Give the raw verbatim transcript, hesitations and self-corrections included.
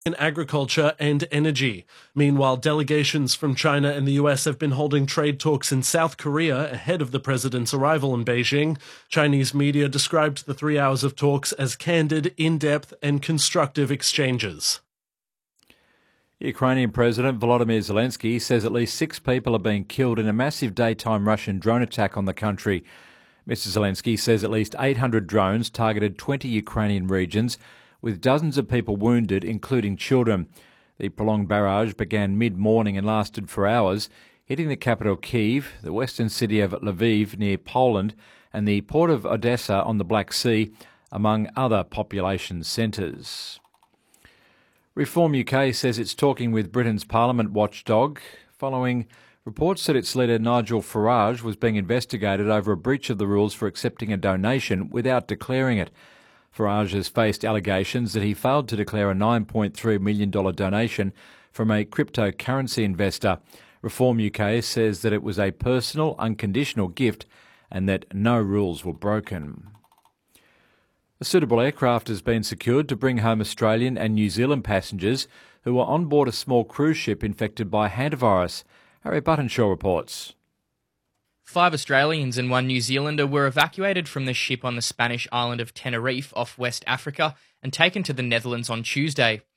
in agriculture and energy. Meanwhile, delegations from China and the U S have been holding trade talks in South Korea ahead of the president's arrival in Beijing. Chinese media described the three hours of talks as candid, in-depth and constructive exchanges. Ukrainian President Volodymyr Zelensky says at least six people are being killed in a massive daytime Russian drone attack on the country. Mister Zelensky says at least eight hundred drones targeted twenty Ukrainian regions, with dozens of people wounded, including children. The prolonged barrage began mid-morning and lasted for hours, hitting the capital Kyiv, the western city of Lviv near Poland, and the port of Odessa on the Black Sea, among other population centres. Reform U K says it's talking with Britain's Parliament watchdog following reports that its leader Nigel Farage was being investigated over a breach of the rules for accepting a donation without declaring it. Farage has faced allegations that he failed to declare a nine point three million dollars donation from a cryptocurrency investor. Reform U K says that it was a personal, unconditional gift and that no rules were broken. A suitable aircraft has been secured to bring home Australian and New Zealand passengers who were on board a small cruise ship infected by hantavirus. Harry Buttonshaw reports. Five Australians and one New Zealander were evacuated from the ship on the Spanish island of Tenerife off West Africa and taken to the Netherlands on Tuesday.